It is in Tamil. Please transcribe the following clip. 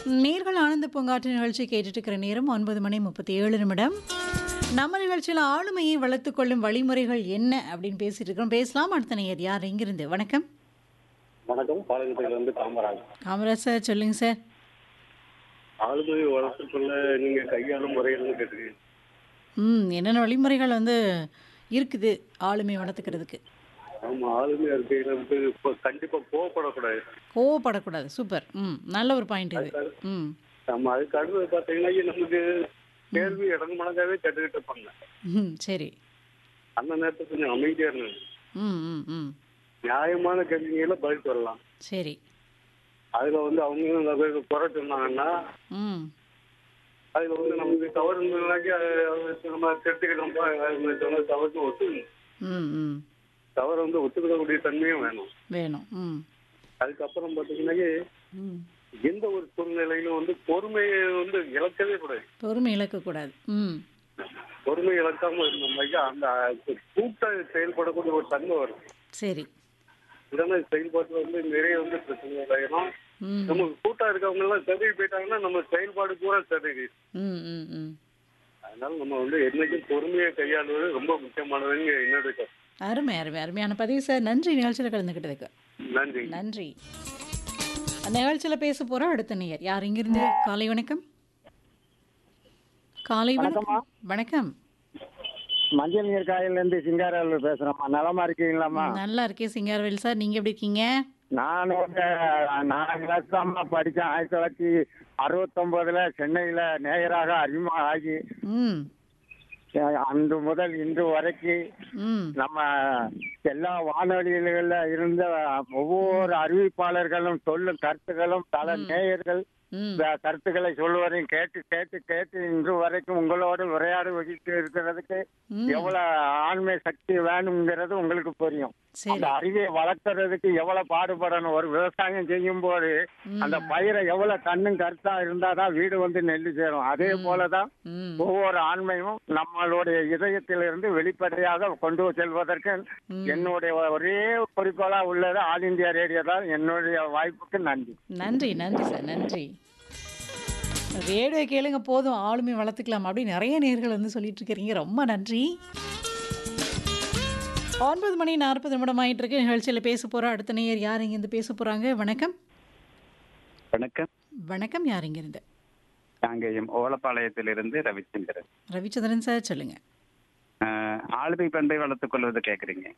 நேர்கள் ஆனந்த பூங்காற்று நிகழ்ச்சி கேட்டுட்டு இருக்கிற நேரம் 9:37. நம்ம நிகழ்ச்சியில் ஆளுமையை வளர்த்துக் கொள்ளும் வழிமுறைகள் என்ன அப்படின்னு பேசிட்டு இருக்கிறோம். பேசலாம். அடுத்த நேயர் யார் எங்கிருந்து? வணக்கம். வணக்கம். பாலகத்திலிருந்து காமராஜ். காமராஜ் சார் சொல்லுங்க சார். ஆளுமை வளர்த்துக்கொள்ள நீங்க கையாளும் முறைகள்னு கேட்டுருக்கீங்க. என்னென்ன வழிமுறைகள் இருக்குது ஆளுமை வளர்த்துக்கிறதுக்கு? ஆமா, ஆளுமை இருக்கையில வந்து இப்போ கண்டிப்பா கோவப்படக்கூடாது. கோவப்படக்கூடாது. சூப்பர். நல்ல ஒரு பாயிண்ட் இது. ம் நம்ம அதுக்கு அடுத்தது பார்த்தீங்கன்னா நமக்கு கேள்வி இடங்கு மடங்காவே கேட்டுக்கிட்டு இருப்பாங்க. சரி. அந்த நேரத்துக்கு கொஞ்சம் அமைதியா இருந்தது. ம் ம் ம் நியாயமான கேள்விகள பதில் சொல்லலாம். சரி. அதுல வந்து அவங்க குறை சொன்னாங்கன்னா ம் அதுல வந்து நமக்கு தவறு இருந்ததுனாக்கி நம்ம திருத்திக்கிட்டோம்ப்பா தவறு ஒத்துக்கணும். ம் ம் தவறு வந்து ஒத்துக்கக்கூடிய தன்மையும் வேணும். வேணும். அதுக்கப்புறம் பார்த்தீங்கன்னாக்கி ம் எந்த ஒரு சூழ்நிலையிலும் வந்து பொறுமையை வந்து இழக்கவே கூடாது. பொறுமை இழக்கக்கூடாது. பொறுமை இழக்காம இருந்தோம்னாக்கி அந்த கூட்ட செயல்படக்கூடிய ஒரு தன்மை வரும். சரி. இல்லைன்னா செயல்பாட்டு வந்து நிறைய வந்து பிரச்சனை ஆயிரும். ம் நமக்கு கூட்டா இருக்கவங்க எல்லாம் செதறி போயிட்டாங்கன்னா நம்ம செயல்பாடு பூரா செதறி. ம் ம் ம் அதனால நம்ம வந்து என்னைக்கும் பொறுமையை கையாளுவது ரொம்ப முக்கியமானதுன்னு என்னுடைய கருத்து. அருமை அருமை அருமையான பதிவு சார். நன்றி நிகழ்ச்சியில் கலந்துக்கிட்டதுக்கு. நன்றி. நன்றி. நிகழ்ச்சியில் பேச போகிற அடுத்த நேயர் யார் இங்கிருந்து? காலை வணக்கம். காலை வணக்கம். வணக்கம். மஞ்சள் நீர் காயிலிருந்து சிங்காரவேல் பேசுறேம்மா. நலமா இருக்கீங்களாம்மா? நல்லா இருக்கேன் சிங்காரவேல் சார். நீங்கள் எப்படி இருக்கீங்க? நான் வந்து 4 கிளாஸ் தான்மா படித்தேன். 1969 சென்னையில் நேயராக அறிமுகம் ஆகி ம் அன்று முதல் இன்று வரைக்கும் ம் நம்ம எல்லா வானொலிகளில் இருந்த ஒவ்வொரு அறிவிப்பாளர்களும் சொல்லும் கருத்துக்களும் பல நேயர்கள் ம் கருத்துக்களை சொல்லுவதையும் கேட்டு கேட்டு கேட்டு இன்று வரைக்கும் உங்களோடு உரையாடி வகிட்டு இருக்கிறதுக்கு எவ்வளவு ஆண்மை சக்தி வேணுங்கிறது உங்களுக்கு புரியும். சரி. அந்த அறிவை வளர்க்கறதுக்கு எவ்வளவு பாடுபடணும். ஒரு விவசாயம் செய்யும் போது அந்த பயிரை எவ்வளவு கண்ணும் கருத்தா இருந்தாதான் வீடு வந்து நெல்லு சேரும். அதே போலதான் ம் ஒவ்வொரு ஆண்மையும் நம்மளுடைய இதயத்திலிருந்து வெளிப்படையாக கொண்டு செல்வதற்கு என்னுடைய ஒரே குறிக்கோளா உள்ளது ஆல் இந்தியா ரேடியோ தான். என்னுடைய வாய்ப்புக்கு நன்றி. நன்றி நன்றி சார். நன்றி. ரேடியோ கேளுங்க போதும் ஆளுமை வளர்த்துக்கலாம் அப்படின்னு நிறைய நேர்கள் சொல்லிட்டு இருக்கிறீங்க. ரொம்ப நன்றி. 9:40 ஆயிட்டு இருக்கு. நிகழ்ச்சியில் பேச போகிற அடுத்த நேயர் யார் இங்கேருந்து பேச போகிறாங்க? வணக்கம். வணக்கம். வணக்கம். யார் இங்கேருந்து? நாங்கள் ஓலப்பாளையத்திலிருந்து ரவிச்சந்திரன். ரவிச்சந்திரன் சார் சொல்லுங்க. ஆளுமை பண்பை வளர்த்துக் கொள்வது கேட்குறீங்க.